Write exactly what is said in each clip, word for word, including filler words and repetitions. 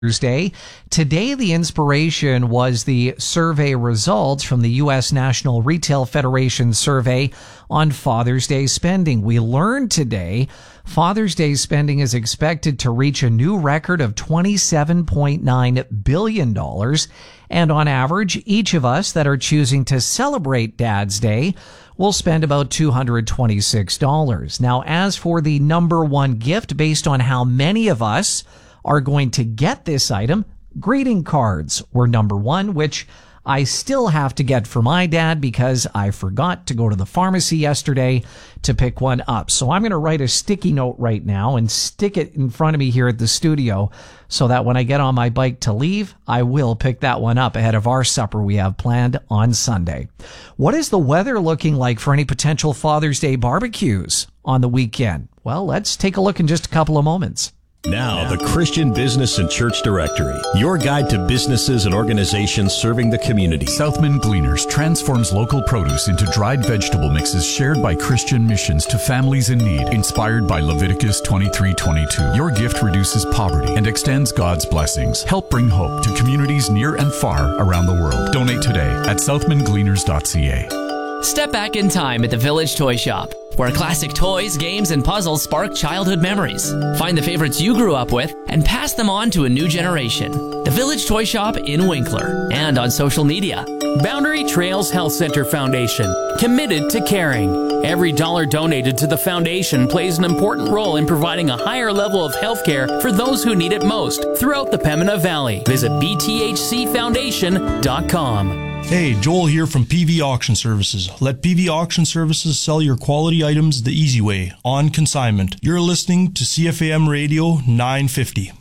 Thursday. Today, the inspiration was the survey results from the U S National Retail Federation survey on Father's Day spending. We learned today Father's Day spending is expected to reach a new record of twenty-seven point nine billion dollars. And on average, each of us that are choosing to celebrate Dad's Day will spend about two hundred twenty-six dollars. Now, as for the number one gift, based on how many of us are going to get this item, greeting cards were number one, which I still have to get for my dad because I forgot to go to the pharmacy yesterday to pick one up. So I'm going to write a sticky note right now and stick it in front of me here at the studio so that when I get on my bike to leave, I will pick that one up ahead of our supper we have planned on Sunday. What is the weather looking like for any potential Father's Day barbecues on the weekend? Well, let's take a look in just a couple of moments. Now, the Christian Business and Church Directory, your guide to businesses and organizations serving the community. Southman Gleaners transforms local produce into dried vegetable mixes shared by Christian missions to families in need, inspired by Leviticus twenty-three twenty-two. Your gift reduces poverty and extends God's blessings. Help bring hope to communities near and far around the world. Donate today at southman gleaners dot c a. Step back in time at the Village Toy Shop, where classic toys, games, and puzzles spark childhood memories. Find the favorites you grew up with and pass them on to a new generation. The Village Toy Shop in Winkler and on social media. Boundary Trails Health Center Foundation, committed to caring. Every dollar donated to the foundation plays an important role in providing a higher level of health care for those who need it most throughout the Pembina Valley. Visit b t h c foundation dot com. Hey, Joel here from P V Auction Services. Let P V Auction Services sell your quality items the easy way, on consignment. You're listening to C F A M Radio nine fifty.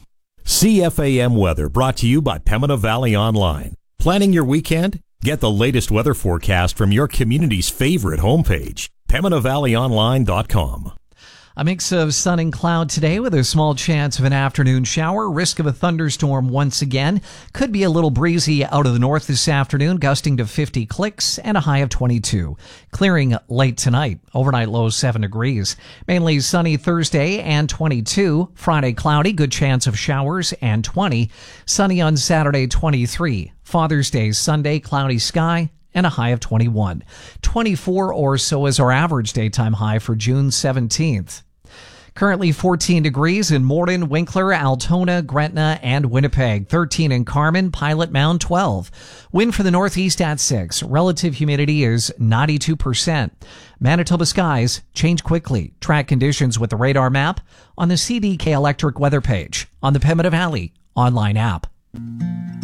C F A M Weather, brought to you by Pembina Valley Online. Planning your weekend? Get the latest weather forecast from your community's favorite homepage, pembina valley online dot com. A mix of sun and cloud today with a small chance of an afternoon shower. Risk of a thunderstorm once again. Could be a little breezy out of the north this afternoon, gusting to fifty clicks and a high of twenty-two. Clearing late tonight. Overnight low seven degrees. Mainly sunny Thursday and twenty-two. Friday cloudy, good chance of showers and twenty. Sunny on Saturday, twenty-three. Father's Day Sunday, cloudy sky and a high of twenty-one. twenty-four or so is our average daytime high for June seventeenth. Currently fourteen degrees in Morden, Winkler, Altona, Gretna, and Winnipeg. thirteen in Carman, Pilot Mound, twelve. Wind for the northeast at six. Relative humidity is ninety-two percent. Manitoba skies change quickly. Track conditions with the radar map on the C D K Electric weather page on the Pembina Valley online app.